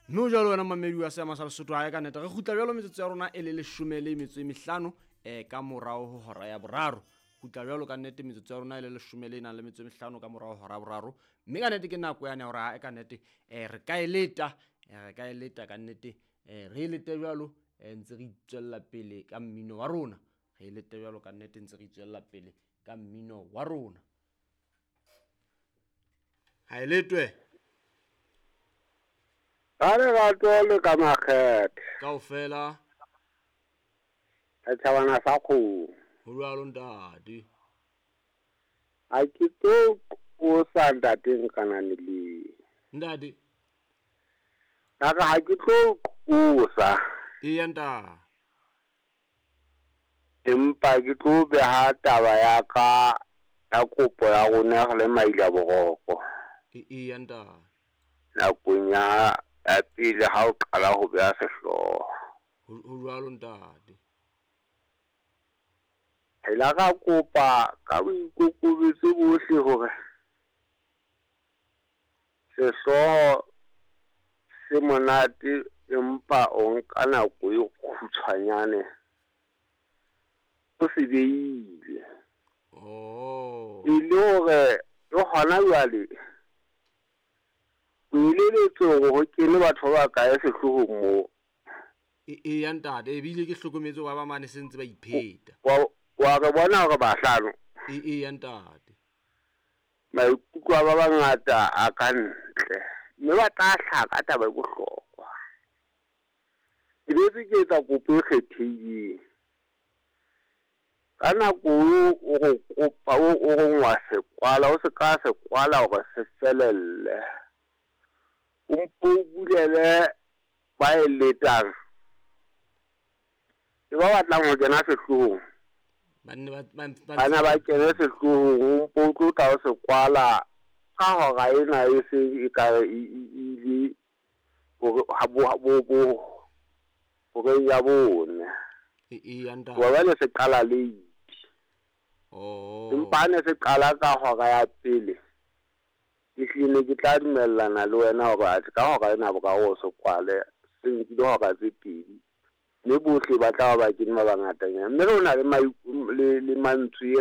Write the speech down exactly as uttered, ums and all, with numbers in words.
No jalo wena mamedi wa seama sa Lesotho ha e ka neta re gutla bjalo metsotso ya rona e le leshome le metso e mehlano eh ka morao ho hora ya boraro gutla bjalo ka nete metsotso ya rona e le leshome le nang le metso e mehlano ka morao ho hora ya boraro mme ka nete ke nako ya ne hore ha e ka nete eh re ka eleta re ka eleta ka nete eh re elete bjalo ntse re tswella pele ka mmino wa rona re elete bjalo ka nete ntse re tswella pele ka mmino wa rona ha eletwe Are ga tole ka makgethe kaofela a tshabana sa go ho jwalo ntate a ke to o sa ntateng kana le ntate ka ga ke tlo o sa e ya nta empa ke tlo be ha taba ya ka ya kopo ya rona le maila boroko e e ya nta la kunya a pele ha o qala ho beha sehloho ho jwalo ntate ela ka kopa ka boikokobetso bohle hore sehloho se monate empa o nka nako e kgutshwanyane o se beile oh e le hore le hona jwale o ileletso hore ho kene batho ba kae sehlohong moo e e ya ntate e bile ke hlokometse ba ba mane sentse ba ipheta wa wa re bona hore bahlano e e ya ntate maikutlo a ba bangata a ka ntle mme ba tla hlaka taba e bohlokwa ke be ke etsa kopo e kgethehileng ka nako o go kopa o go ngwa se kwala o se ka se kwala hore se felelle o mpo bulele ba eletang e ba batlang ho kena sehlohong banne ba bana ba kene sehlohong o mpo tlo tla o se kwala ka hora ena e se e ka ile hore ha bo bo bo hore ya bone e e ya ntate wa bana se qala late oh empa ne se qala ka hora ya pele ke hlile ke tla dumellana le wena hore a ka hora ena bo ka o se kwale se nkile hora tse pedi le bohle ba tla ba kene ba bangatanyana mme rona le le le mantswe